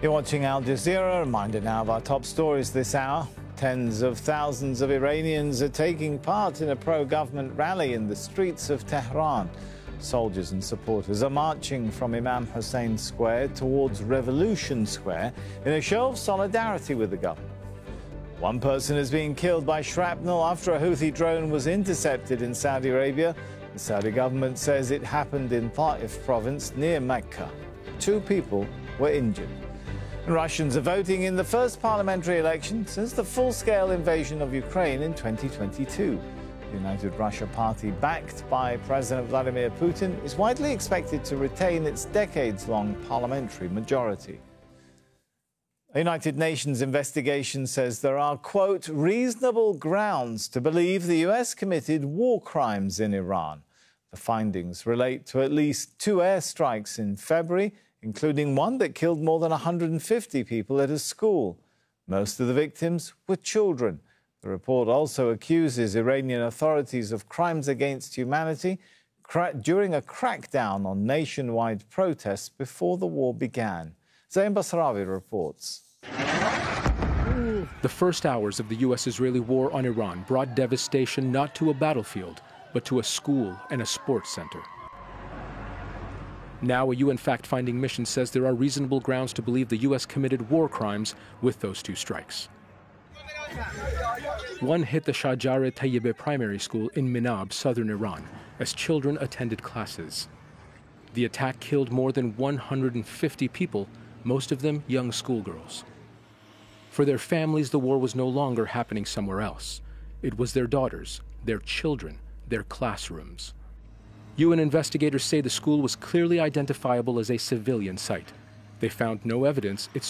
You're watching Al Jazeera. Reminder now of our top stories this hour. Tens of thousands of Iranians are taking part in a pro-government rally in the streets of Tehran. Soldiers and supporters are marching from Imam Hussein Square towards Revolution Square in a show of solidarity with the government. One person is being killed by shrapnel after a Houthi drone was intercepted in Saudi Arabia. The Saudi government says it happened in Ta'if province near Mecca. 2 people were injured. And Russians are voting in the first parliamentary election since the full-scale invasion of Ukraine in 2022. The United Russia Party, backed by President Vladimir Putin, is widely expected to retain its decades-long parliamentary majority. A United Nations investigation says there are, quote, reasonable grounds to believe the US committed war crimes in Iran. The findings relate to at least 2 airstrikes in February, including one that killed more than 150 people at a school. Most of the victims were children. The report also accuses Iranian authorities of crimes against humanity during a crackdown on nationwide protests before the war began. Zain Basrawi reports. The first hours of the U.S.-Israeli war on Iran brought devastation not to a battlefield, but to a school and a sports center. Now, a UN fact-finding mission says there are reasonable grounds to believe the U.S. committed war crimes with those 2 strikes. One hit the Shajar Tayyibeh primary school in Minab, southern Iran, as children attended classes. The attack killed more than 150 people, most of them young schoolgirls. For their families, the war was no longer happening somewhere else. It was their daughters, their children, their classrooms. UN investigators say the school was clearly identifiable as a civilian site. They found no evidence it